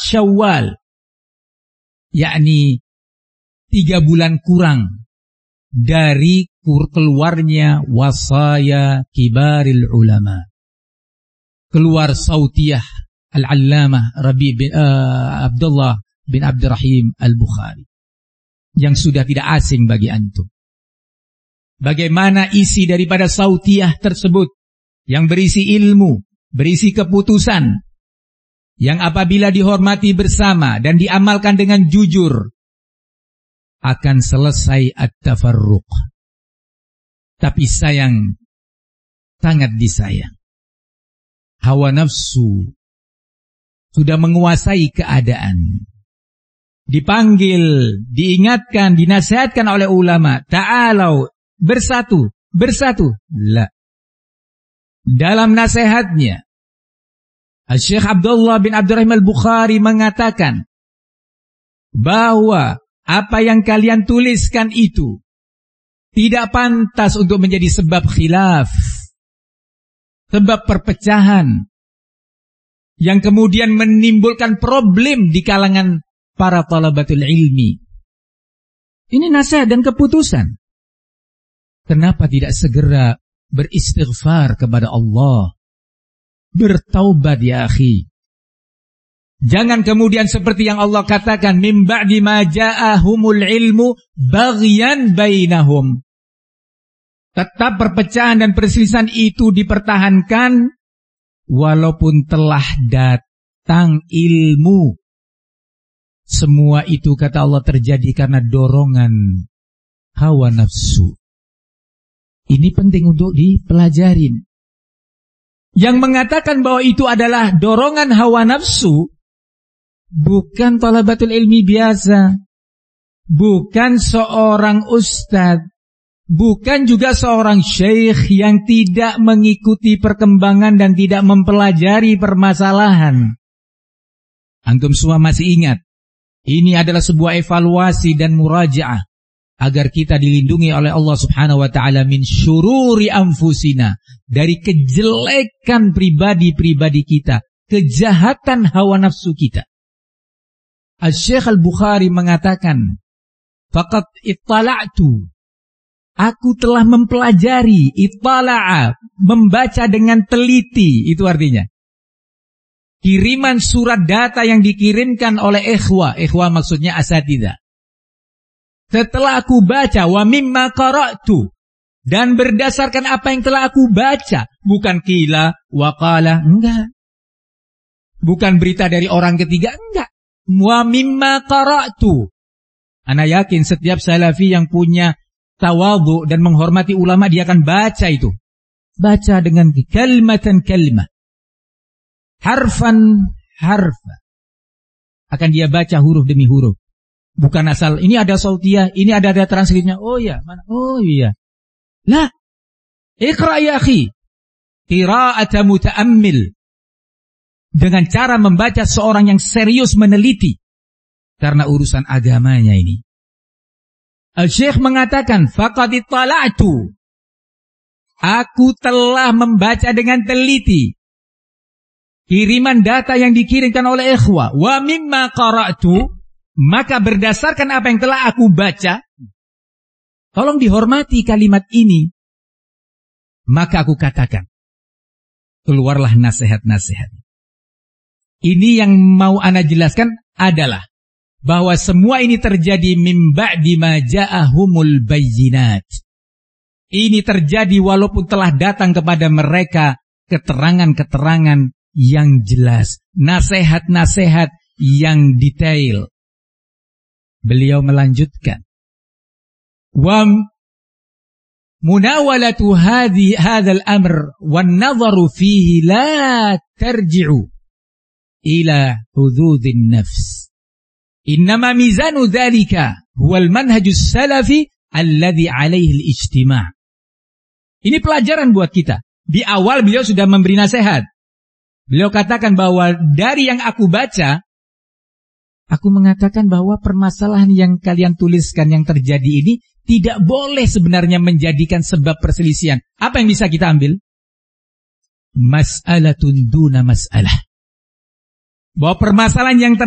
Syawal, yakni 3 bulan kurang dari keluarnya wasaya kibaril ulama. Keluar sautiyah Al-Allamah Abdullah bin Abdurrahim Al-Bukhari yang sudah tidak asing bagi antum. Bagaimana isi daripada sautiyah tersebut yang berisi ilmu, berisi keputusan yang apabila dihormati bersama dan diamalkan dengan jujur akan selesai at-tafarruq. Tapi sayang, sangat disayang, hawa nafsu sudah menguasai keadaan. Dipanggil, diingatkan, dinasihatkan oleh ulama, ta'alau, bersatu. La. Dalam nasihatnya, Syekh Abdullah bin Abdurrahim Al-Bukhari mengatakan bahwa apa yang kalian tuliskan itu tidak pantas untuk menjadi sebab khilaf, sebab perpecahan, yang kemudian menimbulkan problem di kalangan para talabatul ilmi. Ini nasihat dan keputusan. Kenapa tidak segera beristighfar kepada Allah? Bertaubat ya akhi. Jangan kemudian seperti yang Allah katakan, min ba'di ma ja'ahumul ilmu baghyan bainahum. Tetap perpecahan dan perselisihan itu dipertahankan walaupun telah datang ilmu. Semua itu kata Allah terjadi karena dorongan hawa nafsu. Ini penting untuk dipelajarin. Yang mengatakan bahwa itu adalah dorongan hawa nafsu bukan talabatul ilmi biasa, bukan seorang ustadz, bukan juga seorang syekh yang tidak mengikuti perkembangan dan tidak mempelajari permasalahan. Antum semua masih ingat, ini adalah sebuah evaluasi dan murajaah agar kita dilindungi oleh Allah Subhanahu wa taala min syururi anfusina, dari kejelekan pribadi-pribadi kita, kejahatan hawa nafsu kita. Al-Syekh Al-Bukhari mengatakan, faqad ittala'tu, aku telah mempelajari, ittala'a, membaca dengan teliti, itu artinya kiriman surat data yang dikirimkan oleh ikhwah maksudnya asatidzah. Setelah aku baca, wa mimma qara'tu, dan berdasarkan apa yang telah aku baca, bukan qila wa qala, enggak. Bukan berita dari orang ketiga, enggak. Wa mimma qara'tu. Ana yakin setiap salafi yang punya tawadhu dan menghormati ulama, dia akan baca itu. Baca dengan kalimatan kalimah, harfan harfa. Akan dia baca huruf demi huruf. Bukan asal, ini ada sautiyah, ini ada transkripnya. Oh ya, mana? Oh iya. La. Iqra ya akhi. Qira'ata muta'ammil. Dengan cara membaca seorang yang serius meneliti. Karena urusan agamanya ini. Al-Syekh mengatakan, faqad ittala'tu. Aku telah membaca dengan teliti kiriman data yang dikirimkan oleh ikhwah. Wa mimma qara'tu, maka berdasarkan apa yang telah aku baca, tolong dihormati kalimat ini, maka aku katakan, keluarlah nasihat-nasihat. Ini yang mau ana jelaskan adalah bahwa semua ini terjadi min ba'di ma ja'ahumul bayyinat. Ini terjadi walaupun telah datang kepada mereka keterangan-keterangan yang jelas, nasihat-nasihat yang detail. Beliau melanjutkan, wa munawalatu hadzal amr wan nadharu fihi la tarji'u ila hududin nafs. Innama mizanu dzalika huwa al-manhajus salafi alladhi alaihi al-ijtima'. Ini pelajaran buat kita. Di awal beliau sudah memberi nasihat. Beliau katakan bahwa dari yang aku baca, aku mengatakan bahwa permasalahan yang kalian tuliskan yang terjadi ini tidak boleh sebenarnya menjadikan sebab perselisihan. Apa yang bisa kita ambil? Mas'alatun duna mas'alah. Bahwa permasalahan yang